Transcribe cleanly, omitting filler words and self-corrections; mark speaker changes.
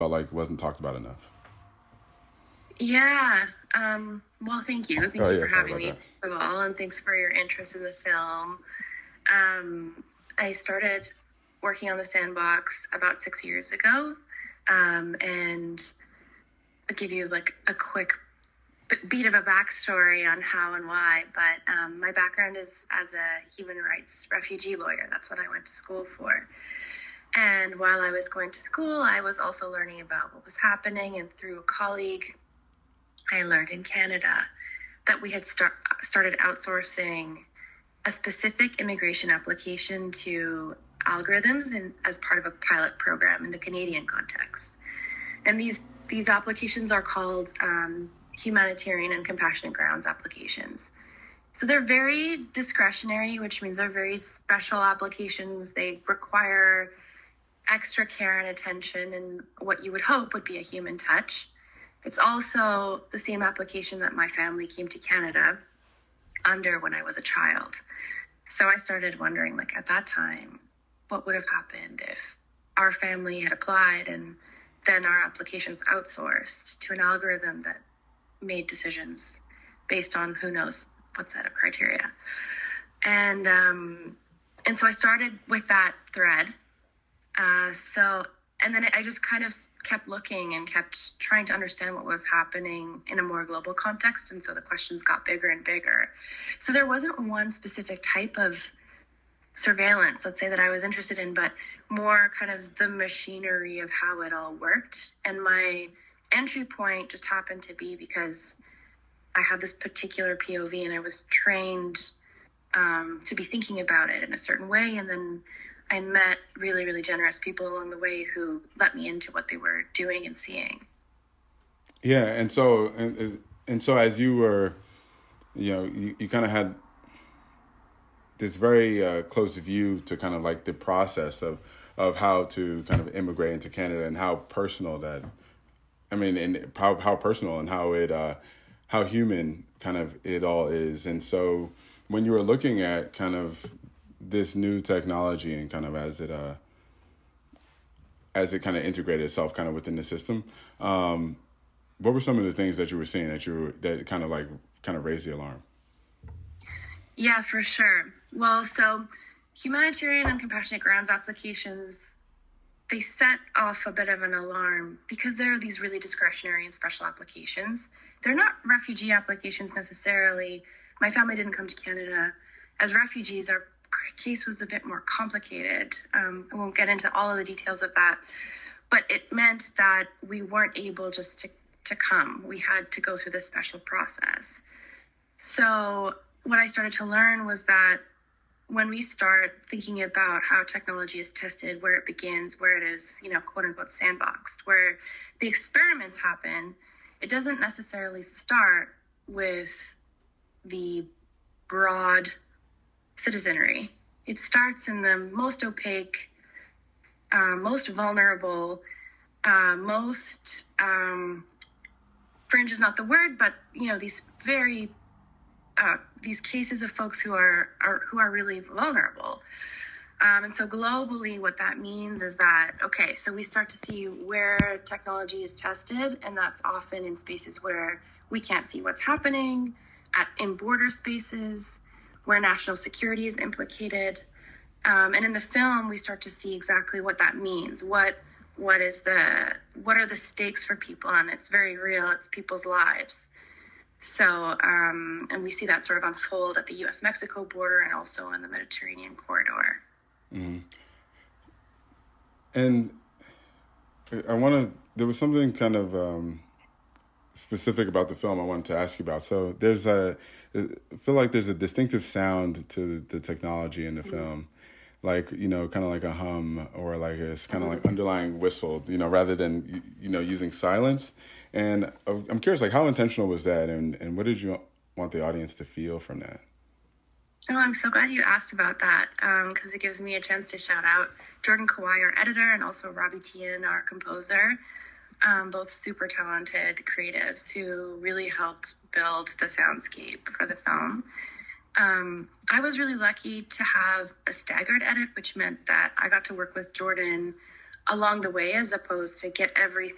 Speaker 1: felt like wasn't talked about enough?
Speaker 2: Yeah. Well, thank you. Thank you
Speaker 1: Yeah,
Speaker 2: for
Speaker 1: sorry
Speaker 2: having
Speaker 1: about
Speaker 2: me,
Speaker 1: that.
Speaker 2: first of all, and thanks for your interest in the film. I started working on the Sandbox about 6 years ago, and I'll give you like a quick bit of a backstory on how and why. But my background is as a human rights refugee lawyer. That's what I went to school for. And while I was going to school, I was also learning about what was happening. And through a colleague, I learned in Canada that we had started outsourcing a specific immigration application to algorithms as part of a pilot program in the Canadian context. And these applications are called humanitarian and compassionate grounds applications. So they're very discretionary, which means they're very special applications. They require extra care and attention and what you would hope would be a human touch. It's also the same application that my family came to Canada under when I was a child. So I started wondering, like, at that time, what would have happened if our family had applied and then our application was outsourced to an algorithm that made decisions based on who knows what set of criteria. And so I started with that thread. And then I just kind of kept looking and kept trying to understand what was happening in a more global context. And so the questions got bigger and bigger. So there wasn't one specific type of surveillance, let's say, that I was interested in, but more kind of the machinery of how it all worked. And my entry point just happened to be because I had this particular POV and I was trained to be thinking about it in a certain way. And then I met really, really generous people along the way who let me into what they were doing and seeing.
Speaker 1: Yeah, and so as you were, you kind of had this very close view to kind of like the process of how to kind of immigrate into Canada and how personal that, and how personal and how human kind of it all is. And so when you were looking at kind of this new technology and kind of as it kind of integrated itself kind of within the system, what were some of the things that you were seeing that kind of raised the alarm?
Speaker 2: Yeah, for sure. Well, so humanitarian and compassionate grounds applications, they set off a bit of an alarm because there are these really discretionary and special applications. They're not refugee applications necessarily. My family didn't come to Canada as refugees. Our case was a bit more complicated. I won't get into all of the details of that, but it meant that we weren't able just to come. We had to go through this special process. So what I started to learn was that when we start thinking about how technology is tested, where it begins, where it is, quote unquote, sandboxed, where the experiments happen, it doesn't necessarily start with the broad citizenry. It starts in the most opaque, most vulnerable, most fringe is not the word, but these very these cases of folks who are really vulnerable. And so globally, what that means is that, okay, so we start to see where technology is tested, and that's often in spaces where we can't see what's happening, in border spaces, where national security is implicated. And in the film, we start to see exactly what that means. What are the stakes for people? And it's very real. It's people's lives. So, and we see that sort of unfold at the U.S.-Mexico border and also in the Mediterranean corridor.
Speaker 1: Mm-hmm. And there was something kind of specific about the film I wanted to ask you about. So I feel like there's a distinctive sound to the technology in the film, like, kind of like a hum or like it's kind of like underlying whistle, rather than, using silence. And I'm curious, like, how intentional was that? And what did you want the audience to feel from that?
Speaker 2: Oh, I'm so glad you asked about that, because it gives me a chance to shout out Jordan Kawai, our editor, and also Robbie Tian, our composer, both super talented creatives who really helped build the soundscape for the film. I was really lucky to have a staggered edit, which meant that I got to work with Jordan along the way as opposed to get everything